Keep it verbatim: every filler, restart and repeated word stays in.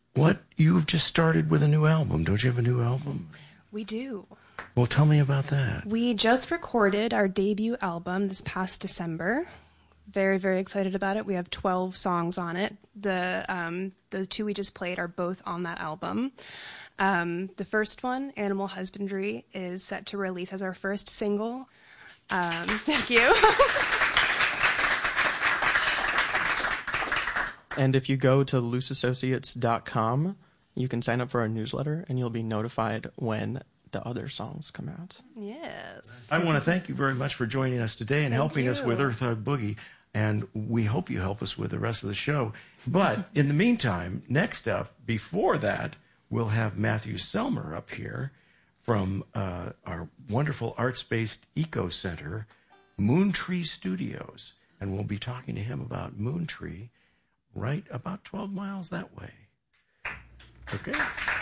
what you've just started with a new album. Don't you have a new album? We do. Well, tell me about that. We just recorded our debut album this past December. Very, very excited about it. We have twelve songs on it. The um, the two we just played are both on that album. Um, the first one, Animal Husbandry, is set to release as our first single. Um, thank you. And if you go to loose associates dot com, you can sign up for our newsletter, and you'll be notified when the other songs come out. Yes. I want to thank you very much for joining us today and Thank helping you. us with Earth Hug Boogie. And we hope you help us with the rest of the show. But in the meantime, next up, before that, we'll have Matthew Selmer up here from uh, our wonderful arts-based eco-center, Moontree Studios. And we'll be talking to him about Moontree right about twelve miles that way. Okay.